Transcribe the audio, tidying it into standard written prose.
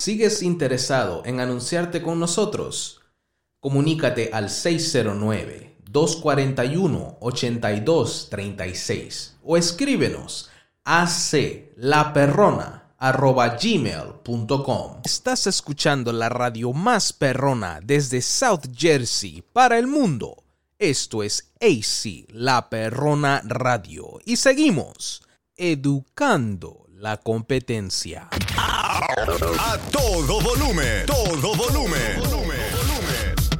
¿Sigues interesado en anunciarte con nosotros? Comunícate al 609-241-8236 o escríbenos a aclaperrona@gmail.com. Estás escuchando la radio más perrona desde South Jersey para el mundo. Esto es AC La Perrona Radio y seguimos educando la competencia. A todo volumen, todo volumen.